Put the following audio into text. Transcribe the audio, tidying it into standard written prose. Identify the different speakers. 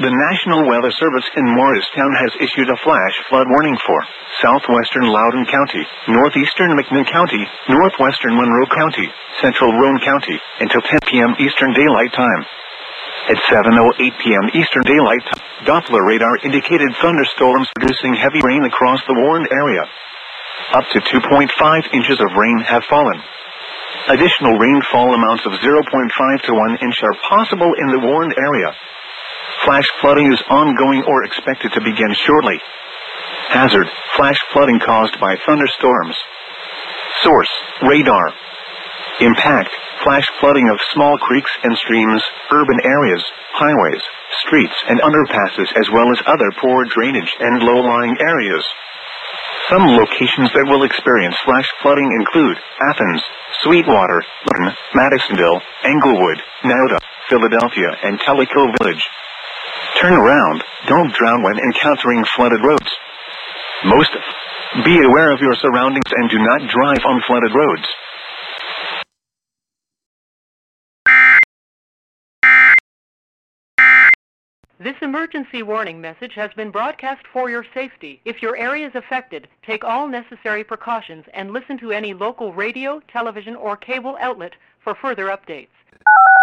Speaker 1: The National Weather Service in Morristown has issued a flash flood warning for southwestern Loudoun County, northeastern McMinn County, northwestern Monroe County, central Roane County, until 10 p.m. Eastern Daylight Time. At 7:08 p.m. Eastern Daylight Time, Doppler radar indicated thunderstorms producing heavy rain across the warned area. Up to 2.5 inches of rain have fallen. Additional rainfall amounts of 0.5 to 1 inch are possible in the warned area. Flash flooding is ongoing or expected to begin shortly. Hazard: flash flooding caused by thunderstorms. Source: radar. Impact: flash flooding of small creeks and streams, urban areas, highways, streets and underpasses, as well as other poor drainage and low-lying areas. Some locations that will experience flash flooding include Athens, Sweetwater, Lynn, Madisonville, Englewood, Nauta, Philadelphia, and Tellico Village. Turn around, don't drown when encountering flooded roads. Be aware of your surroundings and do not drive on flooded roads.
Speaker 2: This emergency warning message has been broadcast for your safety. If your area is affected, take all necessary precautions and listen to any local radio, television, or cable outlet for further updates.